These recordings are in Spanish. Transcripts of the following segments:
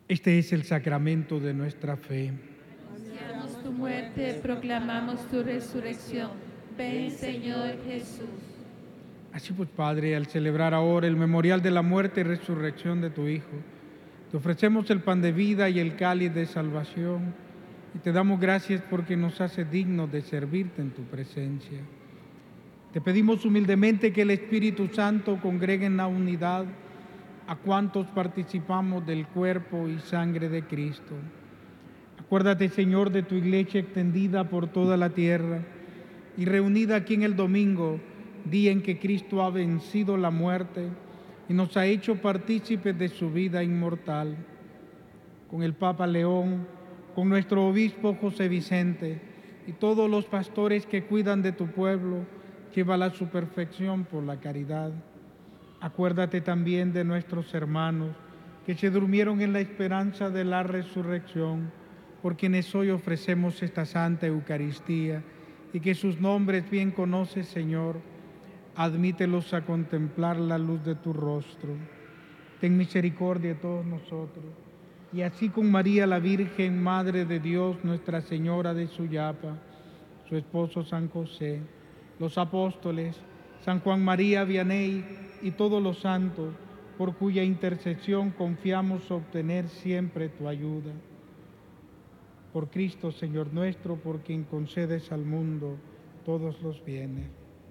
Este es el sacramento de nuestra fe. Anunciamos tu muerte, proclamamos tu resurrección. Ven, Señor Jesús. Así pues, Padre, al celebrar ahora el memorial de la muerte y resurrección de tu Hijo, te ofrecemos el pan de vida y el cáliz de salvación, y te damos gracias porque nos hace dignos de servirte en tu presencia. Te pedimos humildemente que el Espíritu Santo congregue en la unidad a cuantos participamos del cuerpo y sangre de Cristo. Acuérdate, Señor, de tu iglesia extendida por toda la tierra y reunida aquí en el domingo, día en que Cristo ha vencido la muerte y nos ha hecho partícipes de su vida inmortal. Con el Papa León, con nuestro obispo José Vicente y todos los pastores que cuidan de tu pueblo, llévala a su perfección por la caridad. Acuérdate también de nuestros hermanos que se durmieron en la esperanza de la resurrección, por quienes hoy ofrecemos esta Santa Eucaristía, y que sus nombres bien conoces, Señor. Admítelos a contemplar la luz de tu rostro. Ten misericordia de todos nosotros, y así con María la Virgen, Madre de Dios, Nuestra Señora de Suyapa, su esposo San José, los apóstoles, San Juan María Vianney y todos los santos, por cuya intercesión confiamos obtener siempre tu ayuda. Por Cristo, Señor nuestro, por quien concedes al mundo todos los bienes.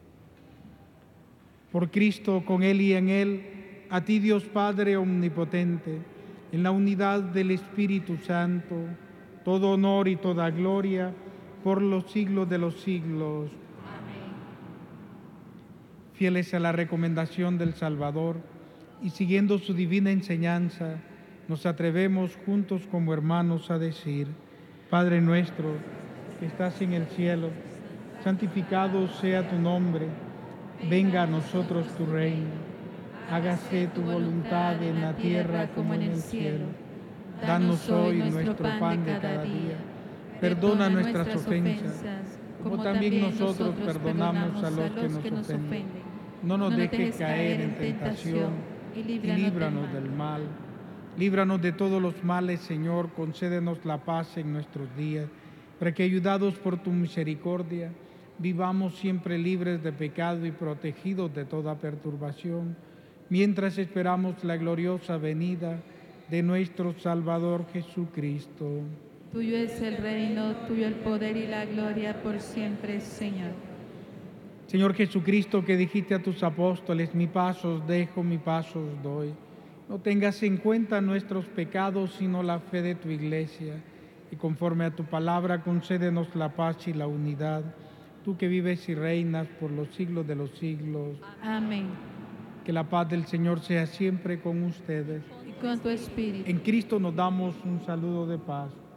Por Cristo, con Él y en Él, a ti Dios Padre omnipotente, en la unidad del Espíritu Santo, todo honor y toda gloria por los siglos de los siglos. Amén. Fieles a la recomendación del Salvador y siguiendo su divina enseñanza, nos atrevemos juntos como hermanos a decir: Padre nuestro, que estás en el cielo, santificado sea tu nombre. Venga a nosotros tu reino. Hágase tu voluntad en la tierra como en el cielo. Danos hoy nuestro pan de cada día. Perdona nuestras ofensas, como también nosotros perdonamos a los que nos ofenden. No nos dejes caer en tentación y líbranos del mal. Líbranos de todos los males, Señor. Concédenos la paz en nuestros días, para que, ayudados por tu misericordia, vivamos siempre libres de pecado y protegidos de toda perturbación, mientras esperamos la gloriosa venida de nuestro Salvador Jesucristo. Tuyo es el reino, tuyo el poder y la gloria por siempre, Señor. Señor Jesucristo, que dijiste a tus apóstoles: mi paz os dejo, mi paz os doy. No tengas en cuenta nuestros pecados, sino la fe de tu iglesia. Y conforme a tu palabra, concédenos la paz y la unidad. Tú que vives y reinas por los siglos de los siglos. Amén. Que la paz del Señor sea siempre con ustedes. Y con tu espíritu. En Cristo nos damos un saludo de paz.